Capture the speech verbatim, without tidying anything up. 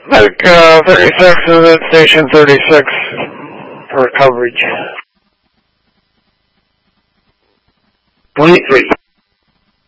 Medic uh, thirty-six is at station thirty-six for coverage. twenty-three.